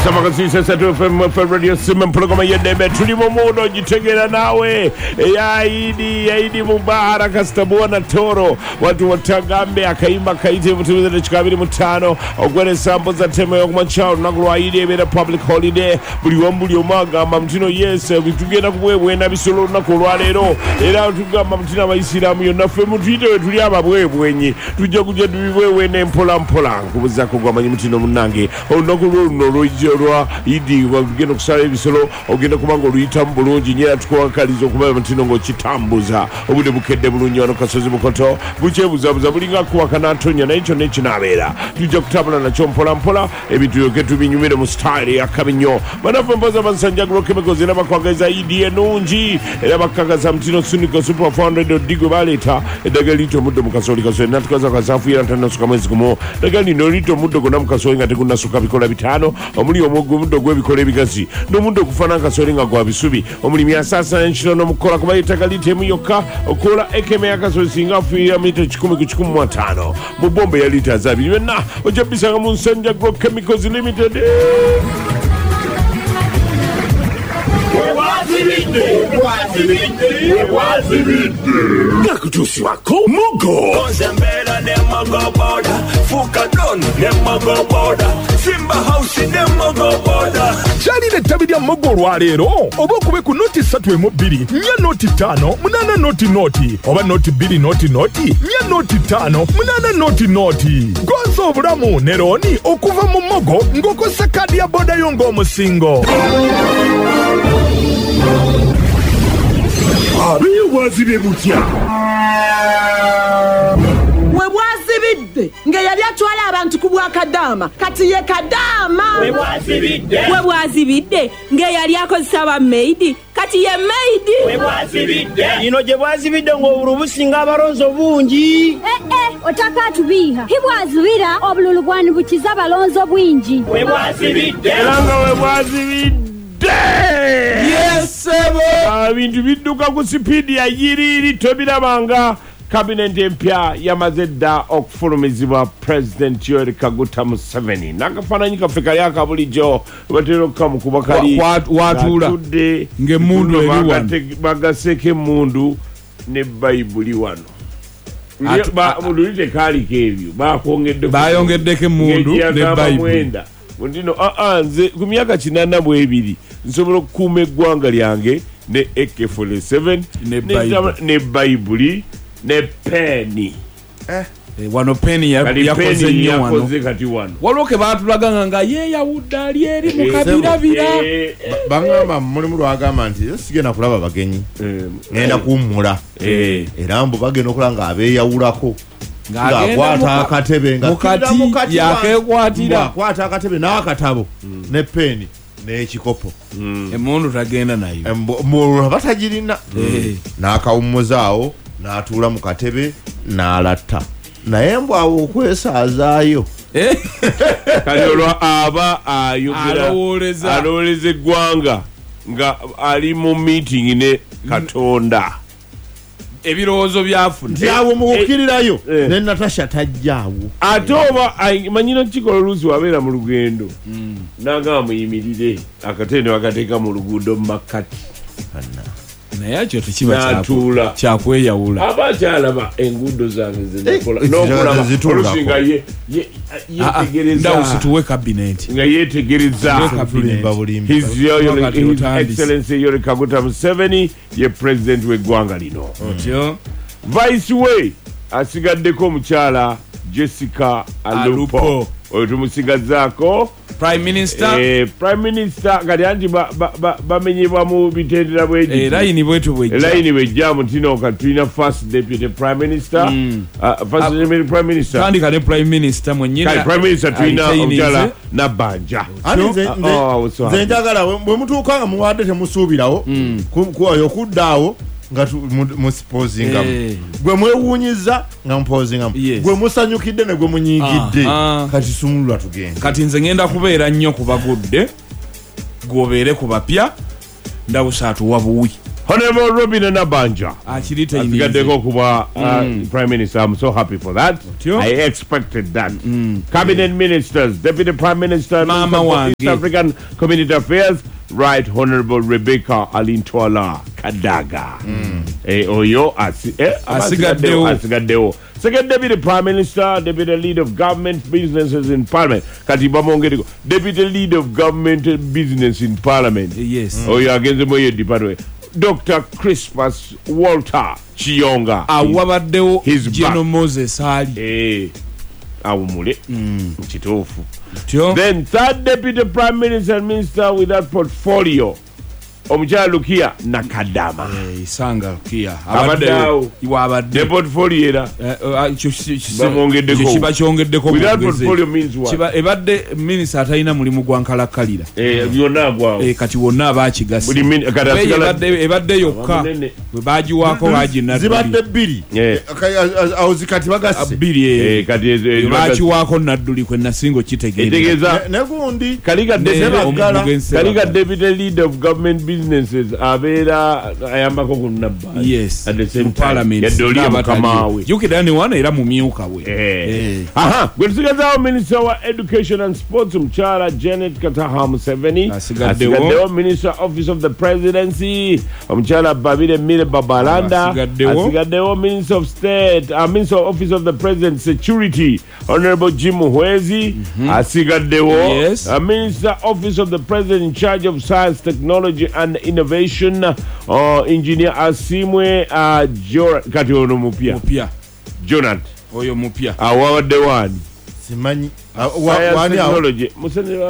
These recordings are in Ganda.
Samakasisa Satu FM Radio Simon Programa Yedebe Tulimo Modo Jitegera nawe Yaidi Mubaraka Stabuana Toro watu watagambe akaimba kaite mtumiza na chikabiri mutano ogwene sambo za teme ya kumachao nagulwa Aidi ebera public holiday buli omaga mamtino yes bitugenda kubwebwe na bisolo nakolwa lero era tugamba mtina abayisiramu yonna ffe mutwite we tuli ababwebwenyi tujja kujja tubibwewe n'empola kubuza kugwa mutino munange olunaku lwa Idi wagenda okusala ebisolo ogenda kubanga oluyitamu bulungi nyera tukwakaliza okuba mutino ng'okitambuza obudde bukedde bulungi wano kasozi mukoto bukyebuzabuza bulinga kuwaka n'atonya naye kyonna ekinabeera tujja kutambula nakyo mpola ebintu byoke tubinyumire mu style ya kabinyo banafu mpoza bansanjagulwa chemicals era bakwagaliza Idi enungi era bakagaza mutino Sunika Super 400 digwe baleeta eddagala lito muddo mukasoli kasoli natukaza kasafu era tanasuka mwezi gumu eddagala lino lito muddo gonna mukasoli nga tegunnasuka bikola bitano omuli omuddo gw'ebikola ebigazi n'omuddo okufaana kasoli nga gwa bisubi omulimi asaasanya ekitono mukukola kuba ettaka litemu yokka okukola ekeme y'akasozi singa afuuyira mita 10 ku 105 mu bomba ya lita 2 byonna ojja bisanga mu Nsanja Agrochemicals Limited. Gakutusi wako Mugo Konzembera ne Mugo Boda Fukadon ne Mugo Boda Simba House ne Mugo Boda Chali ne tabidi ya Mugo lwalero oba okube ku noti 3 nya noti 5 munana noti oba noti 2 noti nya noti 5 munana noti Gonzo obulamu ne Roni okuva mu Mugo ng'okozesa kadi ya boda yo ng'omusingo. Webwazibye butya webwazibidde nga yali atwala abantu ku Bwakadaama kati ye Kadaama webwazibidde nga yali akozesa ba maidi kati ye maidi webwazibidde ino gye bwazibidde ng'obulu businga abalonzi bungi otaka tubiha hibwazibira obululu bwani bukiza balonzi bwingi webwazibidde era nga webwazibidde yes sebo bintu bidduka ku sipiidi ya yiriri tobirabanga cabinet empya yamaze dda okufulumizibwa President Yoweri Kaguta Museveni n'akafaananyi kaffe kali akabulijjo batera okukamukuba kali watula ng'emmundu eri wano bagaseeko emmundu ne bayibuli wano luli tekaaliko ebyo bayongeddeko emmundu ne bayibuli ndino nze ku myaka 82 nsobola okukuuma eggwanga lyange ne AK47 ne bayibuli ne peni wano peni yakoze nnyo wano waliwo ke baatulaganga nga yeeyawudde ali eri mu kabirabira bangamba mulimu lwagamba nti sigenda kulaba bagenyi ngenda kuwummula era mbu bagenda okulaba nga abeeyawulako ng'akwata akatebe mukati yakekwatira akwata akatebe n'akatabo ne peni n'ekikopo emmundu tagenda nayo batagirina n'akawummuzaawo n'atuula mu katebe n'alatta naye mbw awo okwesazaayo kali olwo aba ayogera alowooleza eggwanga nga ali mu meeting ne Katonda ebirowoozo byafuna ntiawo mukukkirirayo ne Natasha tajjaawo ate oba manyina kikola oluusi wabeera mu lugendo n'agamba muyimirire akatende wakateeka mu luguudo mu makkati naye ekyo tekiba kyakweyawula aba akyalaba enguudo zange zenakola n'okulaba olusinga yetegereza tuwe kabineti nga yetegereza His Excellency Yoweri Kaguta Museveni ye president w'eggwanga lino vice we asigaddeko omukyala Jessica Alupo oyo tumusigazaako Prime Minister kati anti bamenyebwa mu bitendera bwegi layini bwetu bwejja mutino kati tulina first deputy prime minister first deputy prime minister tandika ne prime minister mwenyina kati prime minister tulina omukyala Nabbanja nze njagala bwe mutuuka nga muwadde temusuubirawo kuoyo okuddaawo nga musipozinga gwe mwewuunyiza nga mupozinga gwe musanyukidde ne gwe munyiigidde kati sumulwa tugenda kati nze ngenda kubeera nnyo ku bagudde gwobeere ku bapya ndawusa atuwa buwi Honorable Robin Nabanja. Achirita kuba Prime Minister. I'm so happy for that. I expected that. Cabinet Ministers, Deputy Prime Minister, Minister for East African Community Affairs, Right Honorable Rebecca Alintwala Kadaga. Oyo Asigadeo. Second Deputy Prime Minister, Deputy Lead of Government Businesses in Parliament. Katiba Mongediko. Deputy Lead of Government Business in Parliament. Yes. Oyo against Moye Department. Dr. Crispus Walter Chionga. Awabadeo his General Moses Ali. Awumule. Chitofu. Then third Deputy Prime Minister and Minister with that portfolio. Omuchala Lukia Nakadama. Isanga Lukia. Abadao. The portfolio era. With that portfolio means what? Ebadde Minister atayina mulimu gwankalakalira. Yonna gwa. Kati wonna abakigasa. Ebadde yokka. Bwe bagiwaako bagina. Zibadde bbiri. Awo zikati bagase. Bbiri. Kati bagiwaako nadduli kwe nasingo kitegeeza. Ne gundi. Kaliga Deputy Lead of Government Businesses abera ayambako kunabba. Yes. At the same Parliament. Yadoli mukamawe. Yukidani wana era mumyuka we. Aha. Gwesigazawo Minister wa Education and Sports Mchala Janet Kataha Museveni. Asigadewo Minister Office of the Presidency Mchala Babide Mile Babalanda. Asigadewo Minister of State Minister of Office of the President Security Honorable Jim Muhwezi. Asigadewo Minister Office of the President in charge of Science, Technology and Innovation Engineer Asimwe kati ono mupya Jonathan oyo mupya awabadde wani simanyi wani technology musenero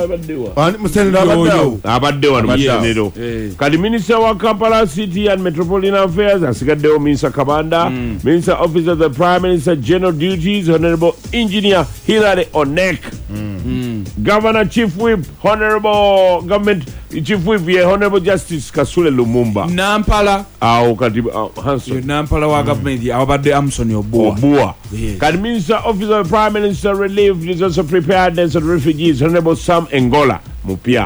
abadde wano musenero kati Minister wa Kampala City and Metropolitan Affairs asigaddewo Minister Kabanda. Minister Office of the Prime Minister General Duties Honorable Engineer Hilary Onek. Governor Chief Whip Honorable Government Chief Whip Honorable Justice Kasule Lumumba. Nampala kati Hanson Nampala wa government abadde Amson Obuwa. Kati Minister Office of the Prime Minister Relief Disaster Preparedness and Refugees Honorable Sam Engola mupya.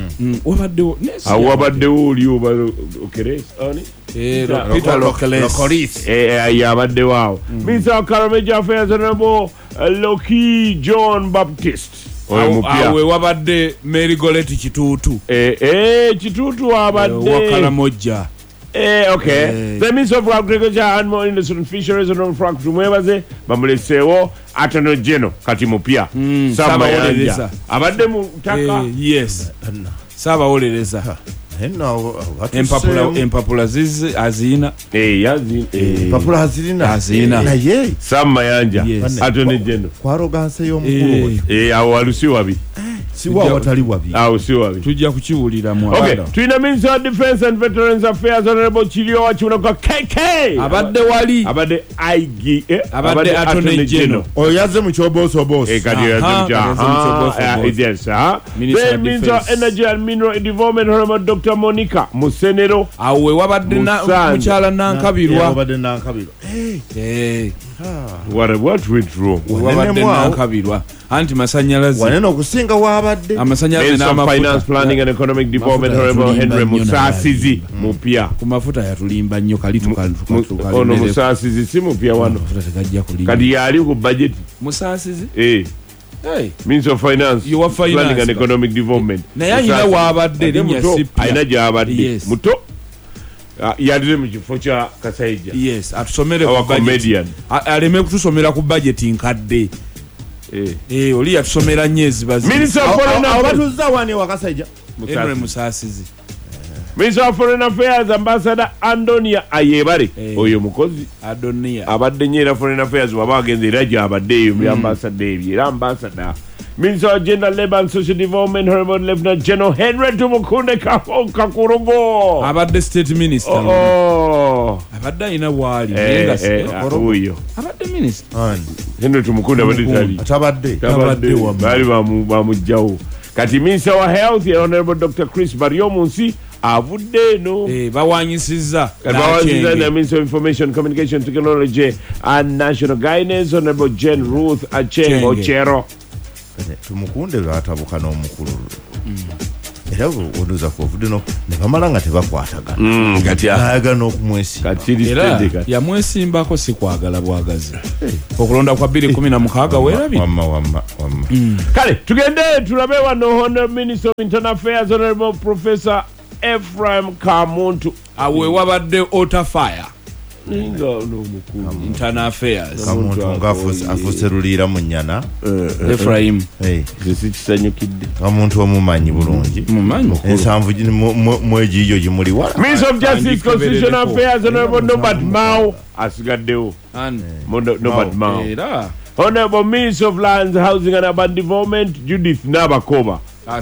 Awabaddewo oli okeresi ani Peter Lokeles yabaddewo awo. Minister of Cabinet Affairs Honorable Loki John Baptist oyo mupya. Awe wabadde Mary Goleti Kitutu Kitutu abadde Wakalamojja. Okay. The Minister of Agriculture, Animal Industry and Fisheries and Frank Tumwebaze bamuleseewo Attorney General kati mupya Sabayanja abadde mu taka. Yes. Sabawolereza. Empapula zizi azina. Empapula azina. Naye Samayanja Attorney General. Kwaroganse y'omukulu. Awo walusi wabi. Siwa watali wabi. Awo si wabi. Tujja kukiwulira mu Okay. Twina Minister of Defense and Veterans Affairs Honorable Chilio Wachiunoka KK. Abadde wali. Abadde IG. Abadde Attorney General. Oyaze mu kyoboso boss. Kadi yaze mu yes. Minister of Energy and Mineral Development Honorable Dr. Monica Musenero. Awe wabadde mukyala Nankabirwa. Wabadde Nankabirwa. What went wrong? Wabadde Nankabirwa. Anti masanyalazi. Waneno okusinga wabadde. Amasanyalazi Minister of Finance Planning and Economic Development Honorable Henry Musasizi mupya. Ku mafuta yatulimba nnyo kali tukaluka. Ono Musasizi si mupya wano. Kadi yali ku budget. Musasizi? Minister of Finance Planning and Economic Development. Naye ayina wabadde linnya sipya. Ayina gyabadde. Muto. Yadire mu kifo kya Kasaija. Yes, atusomere ku budget. Aleme kutusomera ku budget nkadde. Oli yatusomera nnyo ezibazi. Minister of Foreign Affairs wani wa Kasaija. Henry Musasizi. Minister of Foreign Affairs Ambassador Andonia Ayebare oyo mukozi Adonia abadde nyera Foreign Affairs wabagenze era gyabadde eyo ambassador ebyo ambassador. Minister of Gender, Labour and Social Development Honorable Lieutenant General Henry Tumukunde Kakurugo abadde State Minister. Abadde ayina waali oyo abadde Minister Henry Tumukunde atabadde bali bamujjawo. Kati Minister wa Health Honorable Dr. Chris Baryomunsi avudde no bawanyisizza na Minister of Information Communication Technology and National Guidance Honorable Jane Ruth Achengo Chero. Tumukunde atabuka n'omukulu era onuza kuvudino ne bamala nga tebakwatagana kati ayagala n'okumwesi era yamwesimbako si kwagala bwagazi okulonda kwa 2016 weerabye wamma kale tugende tulabe wano Honorable Minister of Internal Affairs Honorable Professor Ephraim Kamuntu awe wabadde otafire ninga n'omukulu Internal Affairs Kamuntu ngafuse rulira mu nnyana Ephraim zisanyukidde Kamuntu omumanyi bulungi ensanvu mwegiyo gimuli wala Minister of Justice Constitutional Affairs Honorable Norbert Mao asigaddewo Norbert Mao Honorable Minister of Lands, Housing and Urban Development Judith Nabakoba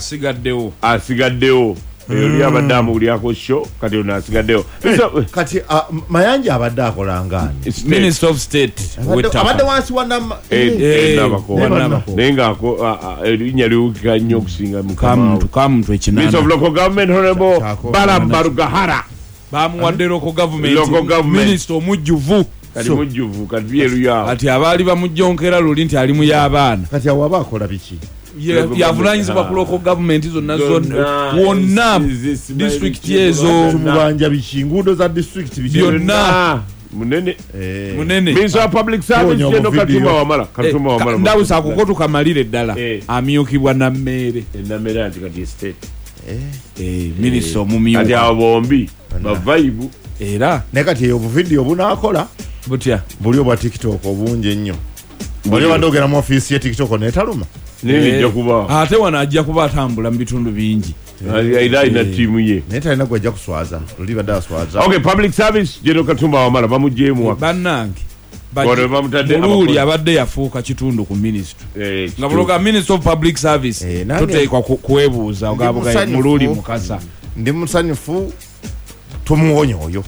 asigaddewo yali abadamu uli akosho kati unasigaddewo kati Mayanja abadde akolangani Minister of State abadde wansi wa Nabakoba nenga erinnya liwukika nnyo okusinga Kamuntu ekinana Minister of Local Government Honorable Balam Barugahara bamuwadde local government Minister omujjuvu kati mujjuvu kati byeruya ati abaali bamujjonkera luli nti ali mu y'abaana kati awaba akola biki yavunanyizibwa ku local government zonna wonna district ezo mubanja biki nguudo za district byonna munene Minister of Public Service General Katuma Wamala ndawusa akuko tukamalire ddala amyukibwa na mmere anti kati state Minister omumyuka kati abo bombi bavaibu era nekati eyo buvidiyo bunakola butya buli obwa TikTok obungi ennyo buli bandogera mu office ya TikTok netaluma nijja kuba ate wana ajja kuba atambula mu bitundu bingi ina timu ye netalina gwajja kuswaza luli badde aswaza okay Public Service General Katumba Wamala bamujjeemu bannange Mululi abadde yafuuka kitundu ku ministry nga buloga Minister of Public Service tuteekwa kwebuuza ogabuga Mululi Mukasa ndi musanyufu tumuwonyo oyo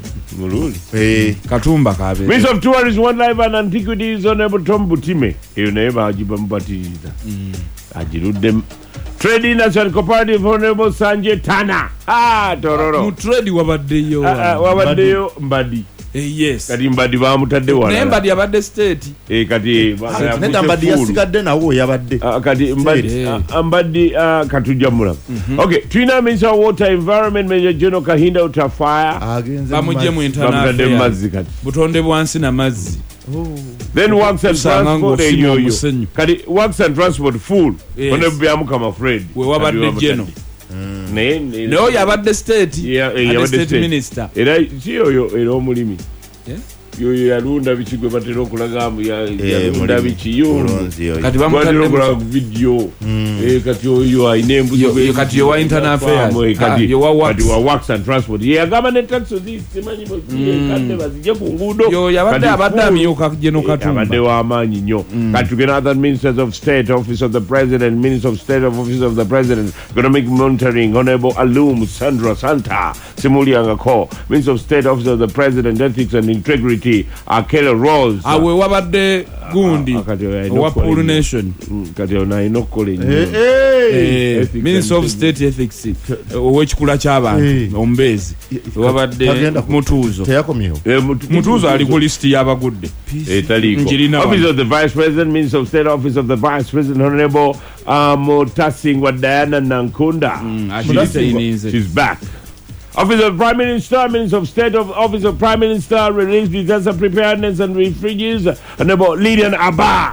Mululi Katumba kabe Minister of Tourism, Wildlife and Antiquities Honorable Tom Butime eyo naye bajiba mubatiriza ajirudde Trade Industry and Cooperative Honorable Sanje Tana tororo mu trade wabaddeyo Mbadi yes kati Mbadi bamutadde wala naye Mbadi abadde state kati nenda Mbadi yasigadde nawo yabadde kati Mbadi katujja mula okay twina Minister of Water Environment Major General Kahinda Utafire bamujje mu internal mazzi kati butonde bwansi na mazzi then Works and Transport kati Works and Transport full one byamu kama Fred we wabadde General no yabadde state state minister era siyo era omulimi yoyo yalunda bikigwe batera okulagamu yalunda bikiyo kati bamutadde video kati oyo ayina embuzi kati yo wa internal affairs kati wa Works and Transport yagamba ne tax zimanyi kande bazije ku ngudo yo yabadde abadde amyuka General Katumba abadde wa amaanyi nnyo kati tugena other ministers of state office of the president minister of state office of the president economic monitoring Honorable Alum Sandra Santa Simuliangako minister of state office of the president ethics and integrity Akela Rose awe wabadde gundi wa Pool Nation kati ona inokole Minister of State Ethics owekikula ky'abantu ombezi wabadde mutuzo mutuzo ali ku list y'abagudde Office of the Vice President Minister of State Office of the Vice President Honorable Mutasingwa Diana Nankunda she's back Office of Prime Minister, Minister of State Office of Prime Minister, Release Disaster Preparedness and Refugees, and about Lydian Abba.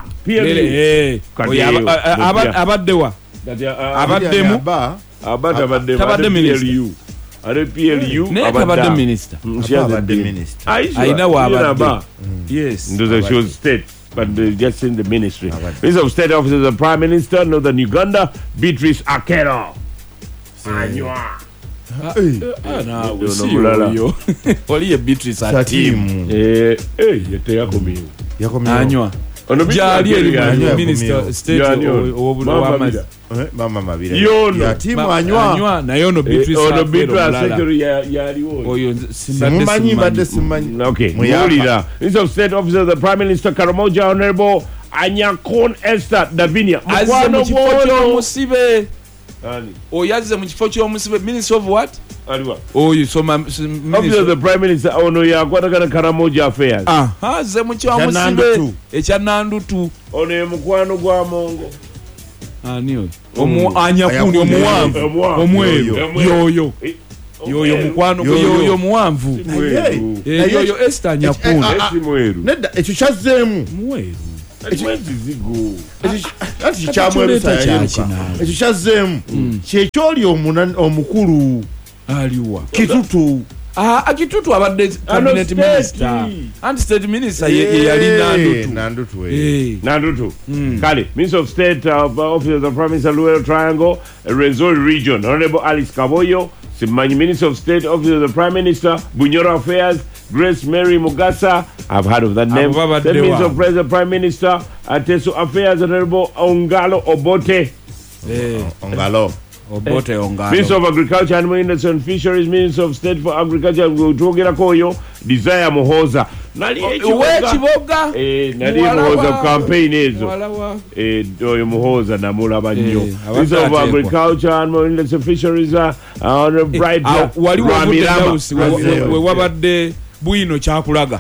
Abaddewa. Abaddemu. Abadde PLU. PLU. Abadde minister. Abadde minister. Aina wa Abadde. Yes. She was state. But just in the ministry. Minister of State Office of the Prime Minister, Northern Uganda, Beatrice Akero. Anywa. Waliye Beatrice atimu anywa jali eli minister state wamazi mama mabira yatimu anywa na yono Beatrice secretary yaliwo oyo simanyi badde simanyi okay mulira Minister of State Office of the Prime Minister Karamoja Honorable Anyakon Esther Davinia mukwano gwoyo musibe oyaze mu kifo ky'omusibe Minister of what aliwa oyo soma Office of the Prime Minister ono yakwatagana Karamoja Affairs ze mu ky'omusibe ekya Nandutu ono mukwano gwa Mongo ani oyo anyakuni omuwanvu omweru yoyo mukwano yoyo muwanvu yoyo Esther anyakuni nedda ekyo kyazzeemu mweru ati kyamweru sayayeruka ekyo kyazzeemu kyekyoli omukulu aliwa Kitutu Kitutu abadde cabinet minister and state minister yali Nandutu kale Minister of State Office of the Prime Minister Luwero Triangle Rwenzori Region Honorable Alice Kaboyo Simanyi Minister of State Office of the Prime Minister Bunyoro Affairs Grace Mary Mugasa I've heard of that name the Minister of President Prime Minister Ateso Affairs Honorable Ongalo Obote Ongalo Minister of Agriculture, Animal Industry and Fisheries, Minister of State for Agriculture, Twogera Koyo, Desire Muhoza. Nali Muhoza campaign ezo. Oyo Muhoza na mulaba nnyo. Minister of Agriculture, Animal Industry and Fisheries, Honorable Bright Ramirama. We wabadde Bwino kyakulaga.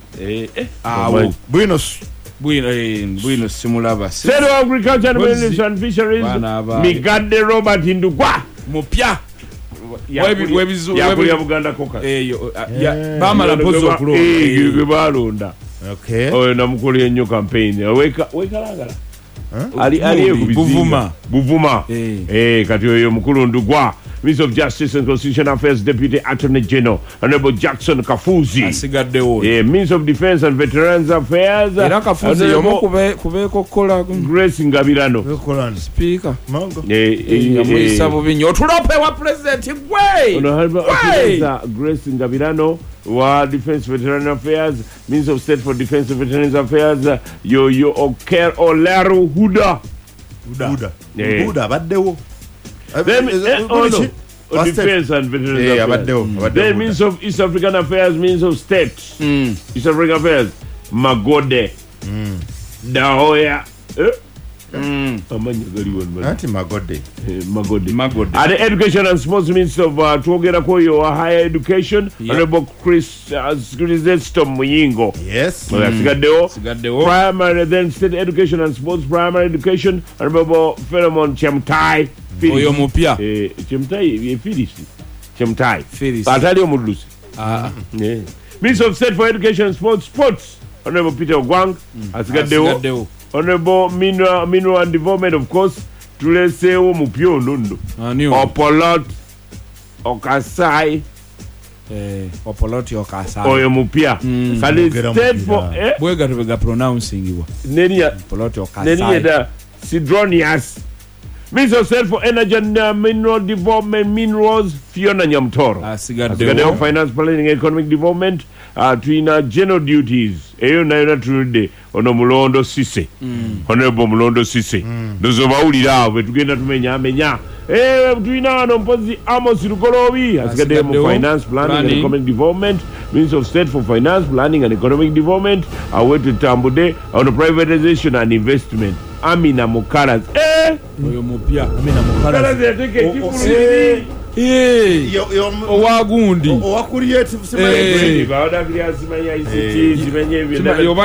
Bwino simulaba. State of Agriculture, Animal Industry and Fisheries, Migadde Robert Ndugwa. Mupya. Yakulya Buganda Koka. Bamala mpozo okulonda. Balonda. Okay. Oyo namukolye nnyo campaign. Wekalagala. Ali Buvuma. Kati oyo mukulu Ndugwa. Minister of Justice and Constitutional Affairs Deputy Attorney General Honorable Jackson Kafuzi. Minister of Defense and Veterans Affairs Grace Ngabirano. Speaker. Grace Ngabirano wa Defense Veteran Affairs, Minister of State for Defense and Veterans Affairs Yo Oker Olaru Huda baddewo. Defense and Veterans Affairs. Then Minister of East African Affairs, Minister of State, East African Affairs, Magode, Dahoya. Magode. And the Education and Sports Minister of Twogera Koyo, Higher Education, Honorable Chris Zestom Muyingo. Yes. Primary, then State Education and Sports Primary Education, Honorable Philemon Chemtai. Oyo mupya Chemtai Chemtai atali omulusi Minister of State for Education and Sports Honorable Peter Ogwang asigaddewo Honorable Mineral and Development of course tuleseewo mupya onono Opolot Okasai oyo mupya kali state for bwega tubega pronouncing nenia Opolot Okasai Sidronius Minister of State for Energy and Mineral Development, Minerals, Fiona Nyamtoro. Asigadeo Finance Planning and Economic Development, Twina General Duties. Eyo na yona tunude, ono Mulondo Sise. Honorable Mulondo Sise. Dozo maulira, wetugenda tumenya. Twina ano mpozi Amos Rukolobi. Asigadeo Finance Planning and Economic Development, Minister of State for Finance Planning and Economic Development, Awetu Tambude, on privatization and investment. Amina Mukaraz. Oyo mupya. Amina Mukaraz. Owagundi. Owa creative simanye. Baada ya simanya ICT zimenye vile. Yoba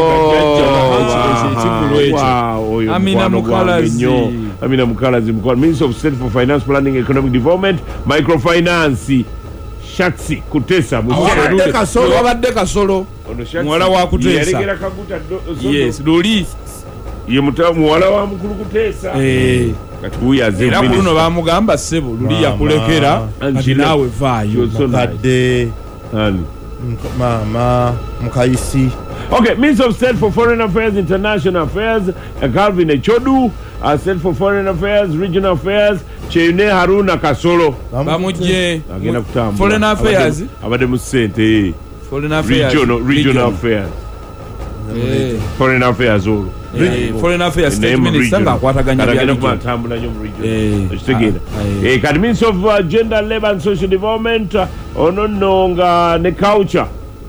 Amina Mukaraz. Amina Mukaraz mkwa Minister of State for Finance Planning and Economic Development, Microfinance. Shatsi Kutesa wabadde Kasolo mwala wa Kutesa. Yes, Luli. Ye muwala wa mukulu Kutesa. Katuyaze era kuno bamugamba sebo Luli yakulekera ati nawe vayo kadde mama Mukayisi. Okay, Minister of State for Foreign Affairs, International Affairs, Calvin Echodu, State for Foreign Affairs, Regional Affairs, Chene Haruna Kasolo. Bamuje Foreign Affairs. Abade musente. Foreign Affairs. Regional Affairs. Foreign Affairs all. Foreign Affairs State Minister ngakwataganya byali kwatambula nyo mu region. Minister of Gender, Labor and Social Development, onononga ne culture.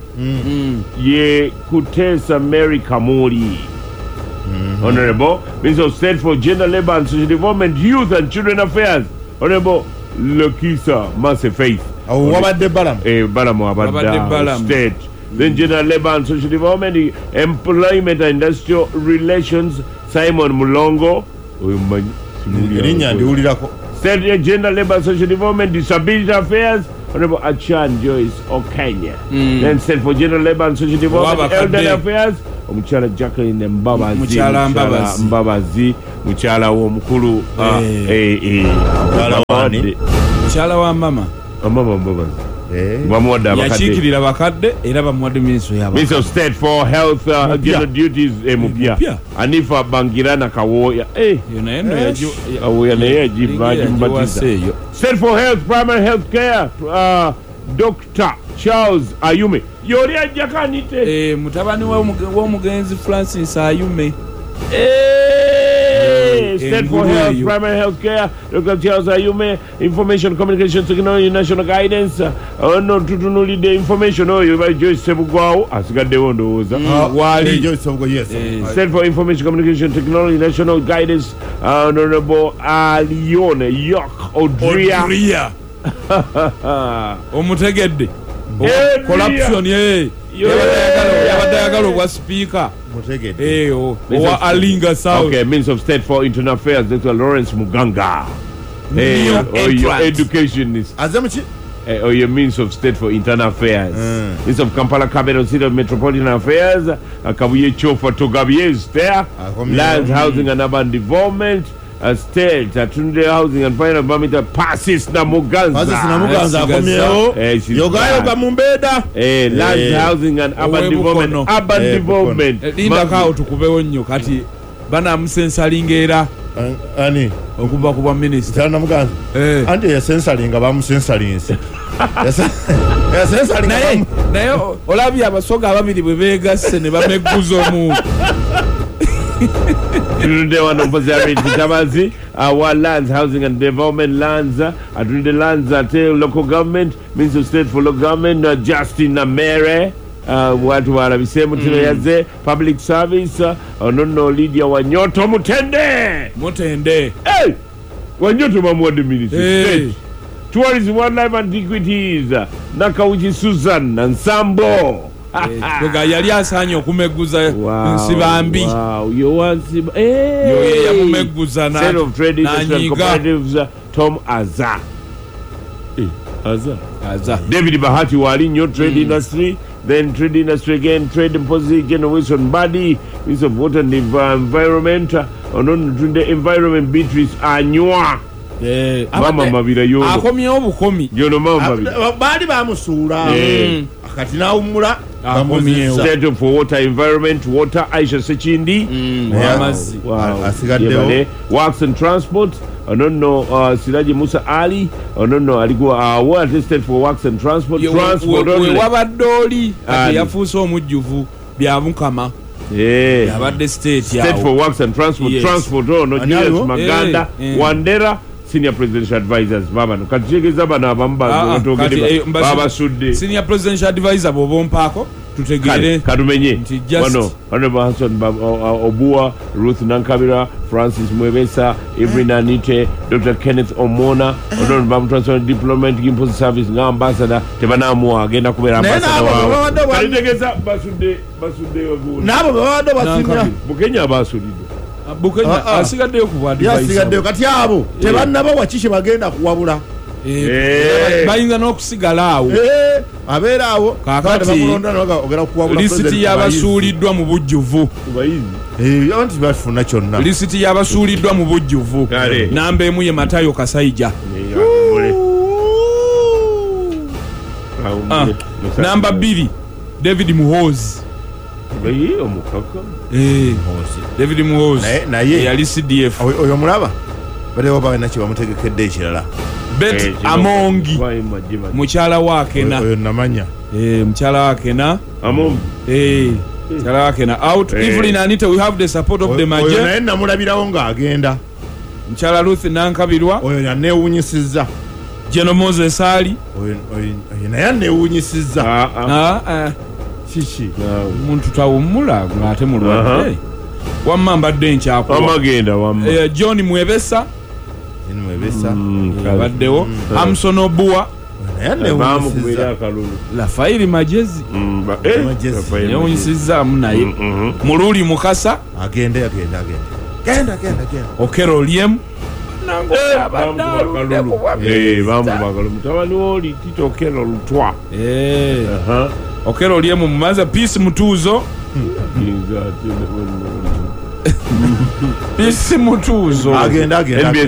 Ye Kutesa Mary Kamuli. Honorable Minister of State for Gender, Labor and Social Development, Youth and Children Affairs, Honorable Lokisa Mase Faith. Wabadde Balam. Balam Wabadde State. Then Gender, Labor and Social Development, Employment and Industrial Relations, Simon Mulongo. Erinya ndiwulirako. State Gender, Labour and Social Development, Disability Affairs, Honorable Achan Joyce Okenya. Then State for Gender, Labour and Social Development, Elderly Affairs, Omuchala Jacqueline Mbabazi, Muchala w'omukulu Muchala wa mama Mbabazi. Yachikirira bakadde era bamuwadde Minister of State for Health General Duties Mupya Anifa Bangirana Kawoya State for Health Primary Health Care Dr. Charles Ayume yori ajakanite mutabani w'omugenzi Francis Ayume State for Health, Primary Health Care, Dr. Charles Ayume, Information Communication Technology National Guidance, no tutunuli the information oyo by Joyce Sebugwawo asigadde wondowooza wali Joyce Sebugwawo yes. State for Information Communication Technology National Guidance, Honorable Alione York Odria omutegedde corruption yabadayagala obwa speaker owa Alinga South. Okay, Minister of State for Internal Affairs, Dr. Lawrence Muganga. Your education is or your Minister of State for Internal Affairs. Minister of Kampala Capital City of Metropolitan Affairs, Kabuye Chofa Togabiye is there. Lands, Housing and Urban Development. State Atunde Housing and Finance Barometer passes na Muganza komeo yogayo kamumbeda Land Housing and Urban Development linda kao tukubewo nnyo kati bana musensalingera ani okuva ku minister tana Muganza andi yasensalinga bamusensalinse yasensalinga naye olabye abasoga ababiri bwe begasse ne bameguza mu Tunde one of the our lands, housing and development lands, the lands at local government, Minister of State for local government, Justin Namere, watu wanabisema yaze public service, no Lydia Wanyoto Mutende. Hey, Wanyoto Mamwadi Minister. Tourism, wildlife antiquities, Nakauchi Susan and Sambo. yali asanye okumeguza nsibambi yamumeguza State of Trade Industrial Cooperatives Tom Azza David Bahati wali nyo trade industry, then trade industry again, trade and policy General Wilson Badi, Minister of Water and Environment, on the environment Beatrice Anywa. Mama mabira yo akomye obukomi yono mama mabira bali bamusura akati na umura State for Water Environment Water Aisha Sechindi amazi asigadde Works and Transport Siraji Musa Ali alikuwa what State for Works and Transport only wabadoli ati yafuso omujjuvu bya mukama yabadde State for Works and Transport Julius Maganda Wandera Senior Presidential Advisors baba katigeza bana abamba otogede baba sudde Senior Presidential Advisor bobompako tutegere kadumenye Honorable Hassan Obua, Ruth Nankabira, Francis Mwebesa, Evelyn Anite, Dr. Kenneth Omona, Honorable Transfer Diplomatic Impulse Service nga ambassador tebanamu agenda kubera ambassador wao katigeza basude wagu nabo bawado basinya Bukenya basudde Bukenya asigadde okubwa advisor yasigadde kati abo tebannaba wakishe bagenda kuwabula bayinza n'okusigala awo abeera awo kakati lisiti y'abasuuliddwa mu bujjuvu anti bafuna kyonna lisiti y'abasuuliddwa mu bujjuvu namba emu ye Matayo Kasaija namba 2 David Muhoozi David Muhoozi naye yali CDF oyo mulaba balewo bawe nakyo bamutegekedde ekirala Bet Amongi mukyala wakena oyo namanya mukyala wakena mukyala wakena out Evelyn Anita we have the support of the Maje oyo naye namulabirawo ng'agenda mukyala Ruth Nankabirwa oyo yanewunyisizza General Moses Ali oyo naye anewunyisizza kiki muntu tawumula ng'ate mulwadde wamma mbadde nkyakwa amagenda wamma John Mwebesa baddewo Amson Obua Lafairi Majezi yawunyisizaamu naye Mululi Mukasa agenda Okero Liem nango bamubagala mutabani woli Tito Okello Lutwa Okello liemu mumaza Peace Mutuzo Peace Mutuzo agenda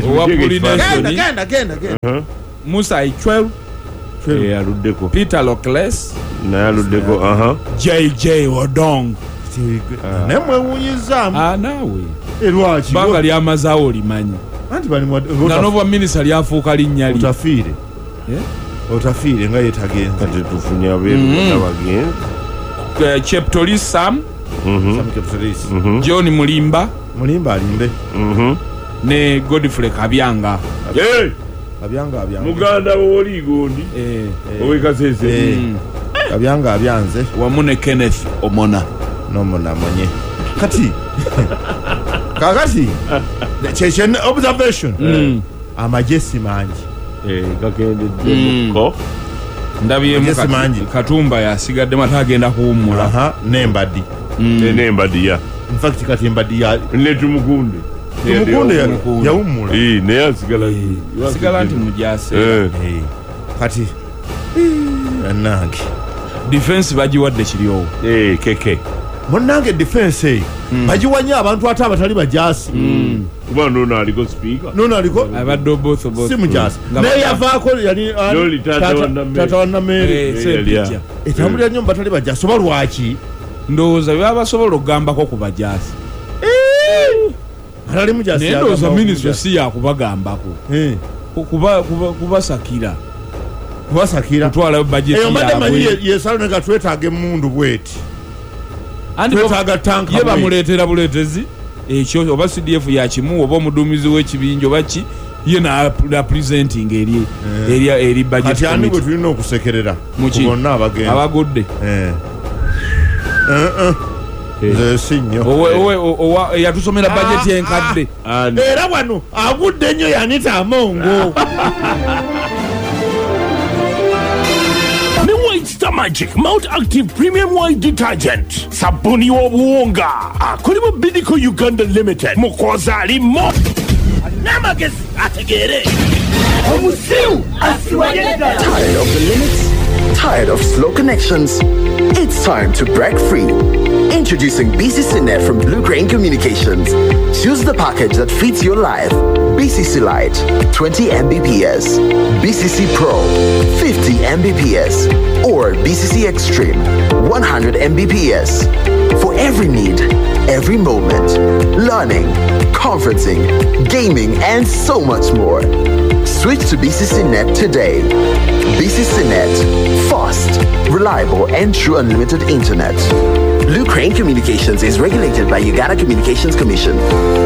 Musa Ichwelu aluddeko Peter Lockless naye aluddeko JJ Odong nemwewunyizamu nawe lwaki banga lyamazaawo olimanyi nga n'obwa minisita lyafuuka linnya li otafiire nga yetagenze kati tufunye abagenzi Cheptolis Sam John Mulimba alimbe ne Godfrey Kabyanga muganda woli gondi owekasese Kabyanga abyanze wamu ne Kenneth Omona monye kati kakati chechen observation amajesi manji gakendedde ndabyemu Katumba yasigadde matagenda kuwummula nembadi ya in fact kati embadi ya netumugunde yawummula naye asigala nti mujase kati nange defense bagiwadde kiryowo keke munange defense bagiwanya abantu ate abatali bajasi kuba nono aliko speaker abadde both si mujasi naye yavaako yali tata wa Namere etambulira nnyo batali bajasi oba lwaki ndowooza byabasobola okugambako ku bajasi atali mujasi naye ndowooza minisitule si yakubagambako kubasakira kutwalayo bajeti yaabwe yesalo ne gatwetaaga emundu bweti twetaaga tanka ye bamuleetera buleetezi ekyo oba CDF yakimu oba omuduumizi w'ekibinja oba ki ye presenting eri budget kati ani bwe tulina okusekerera bonna abagudde nze si nnyo yatusomera bajeti enkadde era wano agudde nnyo yanita amongo Magic Mount Active Premium White Detergent sabuni w'obuwunga akolebwa Bidco Uganda Limited mukoza alimo namagezi ategeere omusiru asiwanye ddala. Tired of the limits? Tired of slow connections? It's time to break free. Introducing BCC Net from Blue Crane Communications. Choose the package that fits your life. BCC Lite, 20 Mbps. BCC Pro, 50 Mbps. Or BCC Extreme, 100 Mbps. For every need, every moment. Learning, conferencing, gaming, and so much more. Switch to BCC Net today. BCC Net, fast, reliable, and true unlimited internet. Blue Crane Communications is regulated by Uganda Communications Commission.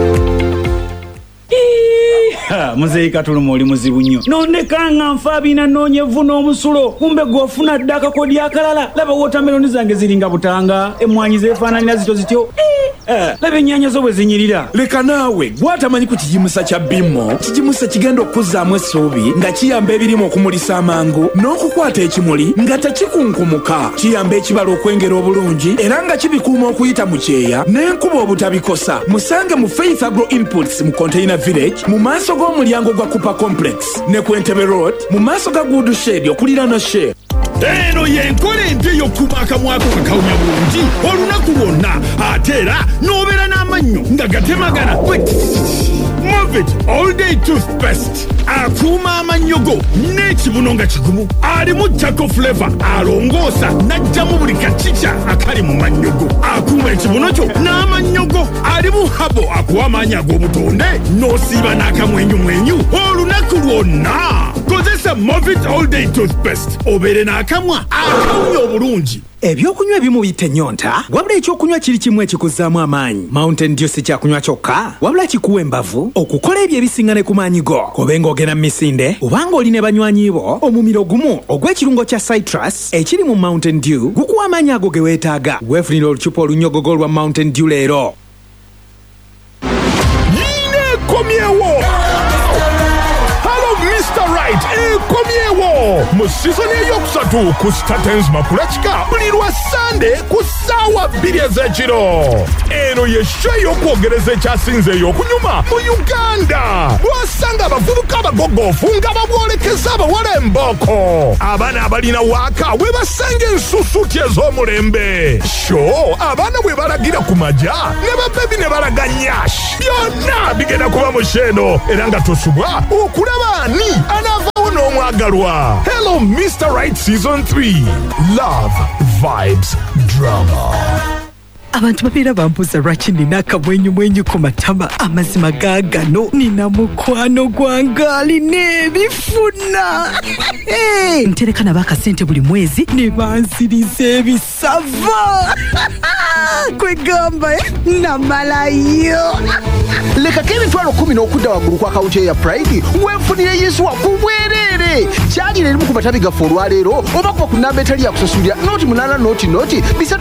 Muzeyi Katulumo oli muzibu nnyo nondekanga nfa bina noonyevu n'omusulo kumbe gw'ofuna ddaka kodi akalala laba wotameloni zange ziringa butanga emmwanyi zeefaananira zityo laba ennyaanya zo bwe zinyirira leka naawe gwatamanyi ku kigimusa kya bimmo kigimusa kigenda okuzzaamu essuubi nga kiyamba ebirimu okumulisa amangu n'okukwata ekimuli nga tekikunkumuka kiyamba ekibala okwengera obulungi era nga kibikuuma okuyita mu kyeya n'enkuba obutabikosa musange mu Faith Agro Inputs mu Container Village mu maaso g'omulyango gwa Cooper Complex ne ku Entebbe Road mu maaso ga Good Shade okuliraana Share. Eno yenkola empya y'okkuba akamwako kakawunya bulungi olunaku lwonna ate era n'obeera n'amannyo nga gatemagana. Movit All Day Toothpaste akuuma amannyo go n'ekibuno nga kigumu alimu Chaco Flavor alongoosa n'aggyamu buli kacica akali mu mannyo go akuuma ekibuno kyo n'amannyo go alimu Habo akuwa amaanyi ag'obutonde n'osiiba n'akamwenyumwenyu olunaku lwonna. Kozesa Movit All Day Toothpaste obeere n'akamwa akawunya obulungi. Ebyokunywa ebimu biyita ennyonta wabula ekyokunywa kiri kimu ekikuzzaamu amaanyi. Mountain Dew si kyakunywa kyokka wabula kikuwa embavu okukola ebyo ebisiŋŋane ku maanyi go kobe ng'ogenda mu misinde obanga oli ne banywanyi bo omumiro gumu ogw'ekirungo kya citrus ekiri mu Mountain Dew gukuwa amaanyi ago ge weetaaga. Weefunira olucupa olunnyogogo lwa Mountain Dew leero. Yineekomyewo! Hello Mr. Right. night ekomyewo mu season eyokusatu ku Statens Makulachika buli lwa Sunday ku ssaawa 2 ez'ekiro. Eno ye show y'okwogereza ekyasinzeeyo okunyuma mu Uganda. Bw'osanga abavubuka abagogofu nga babwolekeza abawala embooko. Abaana abalina waaka bwe basanga ensusuuti ez'omulembe. Show abaana bwe balagira ku majja ne babebi ne balaga nyash. Byonna bigenda kuba mu sheno era nga tosubwa okulaba ani anaavawo n'omwagalwa. Hello Mr. Right Season 3. Love, vibes, drama. Abantu babeera bambuuza lwaki nina akamwenyumwenyu ku matama amazima gaagano nina mukwano gwange alina ebifuna. Ntereka nabo akasente buli mwezi ne banziriza ebisava. Kwegamba namalayo. Lekako emitwalo 10 okudda waggulu kwa akawunti ya Pride weefunire Yesuwa ku bwereere. Kyalira erimu ku matabi gaffe olwaleero oba kuba ku namba etali yakusasulira noti 8 noti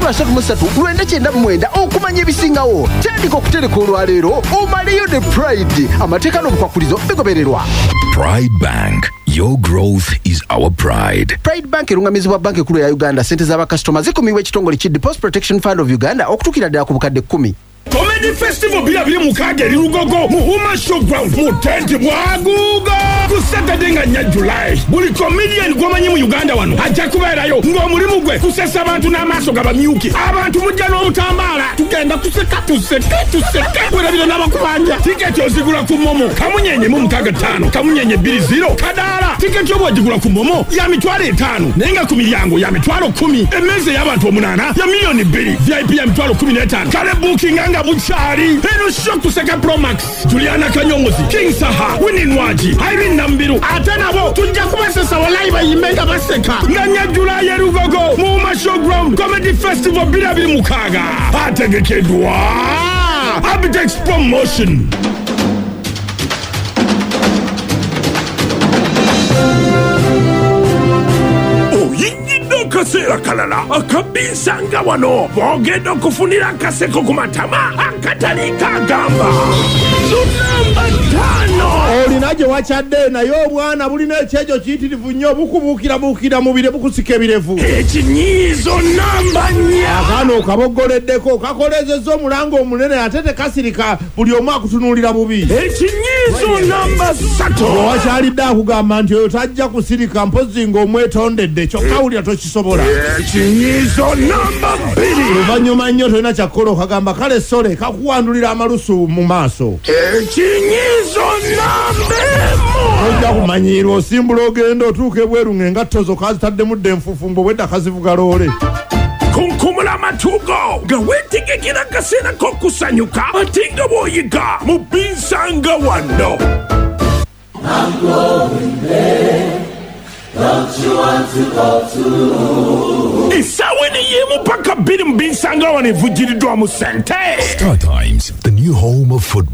339 okumanya ebisingawo. Tandika okutereka olwaleero omaleyo ne Pride. Amateeka n'obukwakulizo bigobererwa. Pride Bank. Your growth is our pride. Pride Bank erungamizibwa banka ekkulu ya Uganda. Sente z'abakasitoma zikuumibwa ekitongole ki Deposit Protection Fund of Uganda okutuukira ddala ku bukadde 10. Comedy Festival bila mukage lirugogo muhuma showground mutenti bwagugo ku Saturday nga July. Buli comedian gwomanyi mu Uganda wano ajja kubeerayo ng'omulimu gwe kusesa abantu n'amaaso gabamyuki. Abantu mujja n'obutambala tugenda kuseka bwerabira n'abakubanja. Tiketi ozigula ku Momo kamunyenye mu 65 kamunyenye 20 Kadaala. Tiketi obwagigula ku Momo ya mitwalo 5 nenga ku milyango ya mitwalo 10. Emmeeza y'abantu 8 ya milioni 2. VIP ya mitwalo 15. Kale booking anga buchari eno shock kuseka Pro Max Juliana Kanyongozi King Saha Winnie Nwaji Irene Nambiru atana bo tujja kubasesa walai bayimenga baseka nganya July erugogo mu showground comedy festival bila mukaga ategekedwa Abitex Promotion. Kaseera kalala akabisanga wano bogenda okufunira akaseko ku matama akatali kagamba namba 5 olina gye wakyadde naye obwana bulina ekyejo kiyitirivu nnyo bukubuukira mubire bukusika ebirevu ekinyiizo namba 4 akaana okaboggoleddeko kakolezezza omulanga omunene ate tekasirika buli omu akutunuulira bubi ekinyiizo namba 3 wakyalidde akugamba nti oyo tajja kusirika mpozi ng'omwetondedde kyokka wulira tokisobola ekinyiizo namba 2 oluvannyuma nnyo tolina kyakkola okagamba kale sole kakuwandulira amalusu mu maaso ekinyiizo namba 1 ojja kumanyirwa osimbula ogenda otuuka ebweru ng'engatto zo kazitaddemu dde enfufumbo bwedda kazivuga loole kunkumula amatugo nga weetegekera akaseera k'okusanyuka ate nga bw'oyiga mu binsanga wano. I'm going there. Don't you want to go to? Isawe ne yemu paka biri mbinsanga wano evujiriddwa mu sente. Star Times, the new home of football.